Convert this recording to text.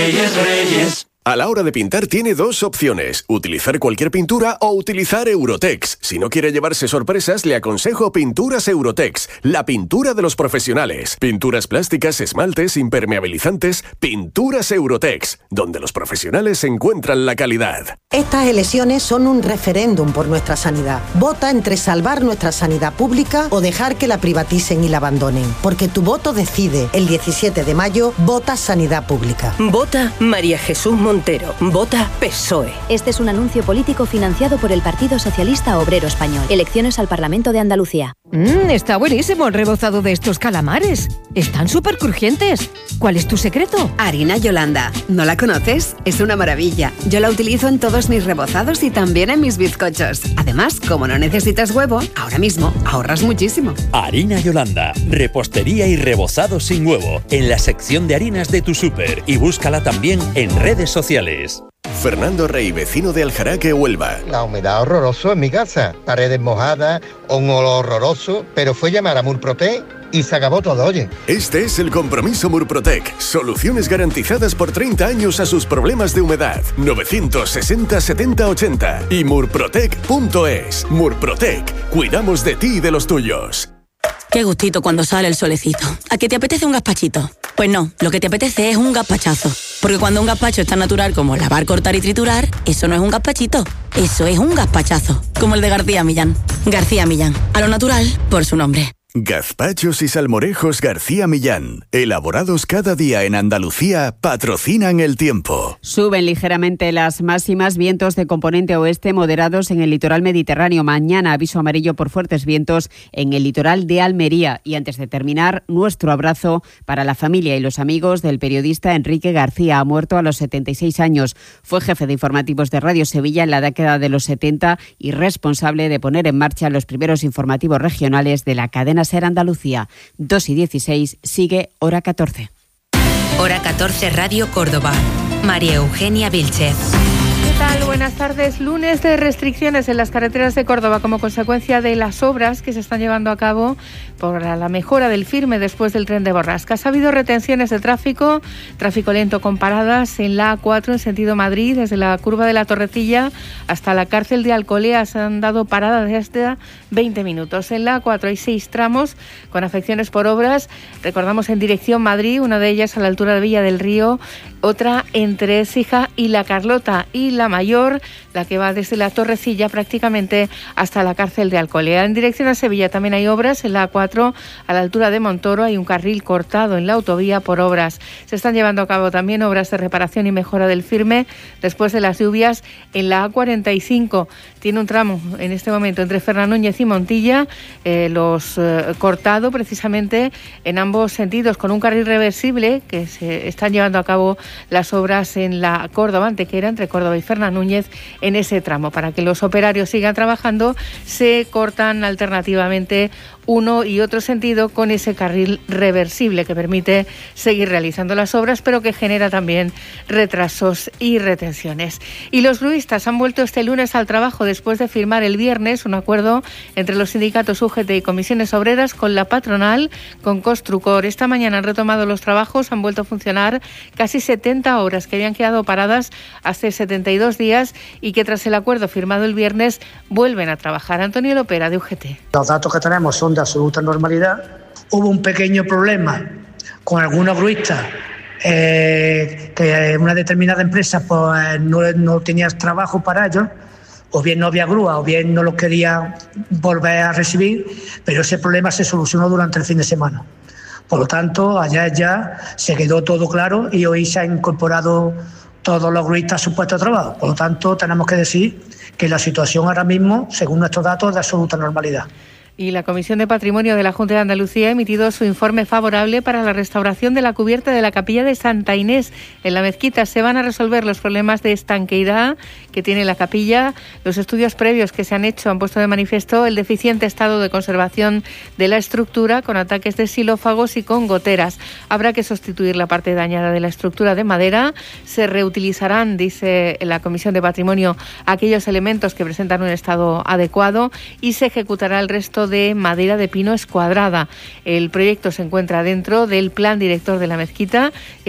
Reyes, Reyes. A la hora de pintar tiene dos opciones, utilizar cualquier pintura o utilizar Eurotex. Si no quiere llevarse sorpresas, le aconsejo Pinturas Eurotex, la pintura de los profesionales. Pinturas plásticas, esmaltes, impermeabilizantes, Pinturas Eurotex, donde los profesionales encuentran la calidad. Estas elecciones son un referéndum por nuestra sanidad. Vota entre salvar nuestra sanidad pública o dejar que la privaticen y la abandonen. Porque tu voto decide. El 17 de mayo, vota Sanidad Pública. Vota María Jesús Montero. Vota PSOE. Este es un anuncio político financiado por el Partido Socialista Obrero Español. Elecciones al Parlamento de Andalucía. Está buenísimo el rebozado de estos calamares. Están súper crujientes. ¿Cuál es tu secreto? Harina Yolanda. ¿No la conoces? Es una maravilla. Yo la utilizo en todos mis rebozados y también en mis bizcochos. Además, como no necesitas huevo, ahora mismo ahorras muchísimo. Harina Yolanda. Repostería y rebozado sin huevo. En la sección de harinas de tu súper. Y búscala también en redes sociales. Fernando Rey, vecino de Aljaraque, Huelva. La humedad horroroso en mi casa, paredes mojadas, un olor horroroso, pero fue llamar a Murprotec y se acabó todo, oye. Este es el compromiso Murprotec. Soluciones garantizadas por 30 años a sus problemas de humedad. 960 70 80 y murprotec.es. Murprotec. Cuidamos de ti y de los tuyos. Qué gustito cuando sale el solecito. ¿A qué te apetece un gazpachito? Pues no, lo que te apetece es un gazpachazo. Porque cuando un gazpacho es tan natural como lavar, cortar y triturar, eso no es un gazpachito, eso es un gazpachazo. Como el de García Millán. García Millán, a lo natural por su nombre. Gazpachos y salmorejos García Millán, elaborados cada día en Andalucía, patrocinan el tiempo. Suben ligeramente las máximas, vientos de componente oeste moderados en el litoral mediterráneo. Mañana aviso amarillo por fuertes vientos en el litoral de Almería. Y antes de terminar, nuestro abrazo para la familia y los amigos del periodista Enrique García. Ha muerto a los 76 años. Fue jefe de informativos de Radio Sevilla en la década de los 70 y responsable de poner en marcha los primeros informativos regionales de la cadena SER Andalucía. 2:16, sigue Hora 14. Hora 14 Radio Córdoba. María Eugenia Vilchez. ¿Qué tal? Buenas tardes. Lunes de restricciones en las carreteras de Córdoba como consecuencia de las obras que se están llevando a cabo por la mejora del firme después del tren de Borrascas. Ha habido retenciones de tráfico lento con paradas en la A4 en sentido Madrid, desde la curva de la Torrecilla hasta la cárcel de Alcolea. Se han dado paradas de hasta 20 minutos. En la A4 hay 6 tramos con afecciones por obras. Recordamos en dirección Madrid, una de ellas a la altura de Villa del Río, otra entre Écija y La Carlota, y la mayor, la que va desde la Torrecilla prácticamente hasta la cárcel de Alcolea. En dirección a Sevilla también hay obras. En la A4 a la altura de Montoro hay un carril cortado en la autovía por obras. Se están llevando a cabo también obras de reparación y mejora del firme después de las lluvias en la A45. Tiene un tramo en este momento entre Fernanúñez y Montilla, cortado precisamente en ambos sentidos con un carril reversible, que se están llevando a cabo las obras en la Córdoba Antequera entre Córdoba y Fernanúñez en ese tramo. Para que los operarios sigan trabajando, se cortan alternativamente uno y otro sentido con ese carril reversible que permite seguir realizando las obras, pero que genera también retrasos y retenciones. Y los gruistas han vuelto este lunes al trabajo después de firmar el viernes un acuerdo entre los sindicatos UGT y comisiones obreras con la patronal, con Construcor. Esta mañana han retomado los trabajos, han vuelto a funcionar casi 70 horas que habían quedado paradas hace 72 días y que tras el acuerdo firmado el viernes vuelven a trabajar. Antonio Lopera, de UGT. Los datos que tenemos son de absoluta normalidad. Hubo un pequeño problema con algunos gruistas que en una determinada empresa pues no tenía trabajo para ellos, o bien no había grúa o bien no los quería volver a recibir, pero ese problema se solucionó durante el fin de semana. Por lo tanto, ayer ya se quedó todo claro y hoy se han incorporado todos los gruistas a su puesto de trabajo. Por lo tanto, tenemos que decir que la situación ahora mismo, según nuestros datos, es de absoluta normalidad. Y la Comisión de Patrimonio de la Junta de Andalucía ha emitido su informe favorable para la restauración de la cubierta de la capilla de Santa Inés. En la mezquita se van a resolver los problemas de estanqueidad que tiene la capilla. Los estudios previos que se han hecho han puesto de manifiesto el deficiente estado de conservación de la estructura, con ataques de xilófagos y con goteras. Habrá que sustituir la parte dañada de la estructura de madera. Se reutilizarán, dice la Comisión de Patrimonio, aquellos elementos que presentan un estado adecuado y se ejecutará el resto de madera de pino escuadrada. El proyecto se encuentra dentro del plan director de la mezquita.